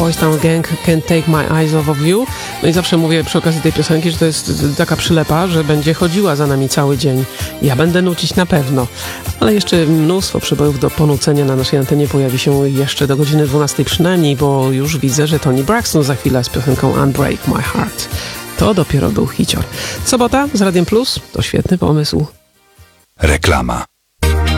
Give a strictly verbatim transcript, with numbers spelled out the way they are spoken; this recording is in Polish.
Boys Town Gang, Can't Take My Eyes Off of You. No i zawsze mówię przy okazji tej piosenki, że to jest taka przylepa, że będzie chodziła za nami cały dzień. Ja będę nucić na pewno. Ale jeszcze mnóstwo przybojów do ponucenia na naszej antenie pojawi się jeszcze do godziny dwunastej przynajmniej, bo już widzę, że Toni Braxton za chwilę z piosenką Unbreak My Heart. To dopiero był hicior. Sobota z Radiem Plus to świetny pomysł. Reklama.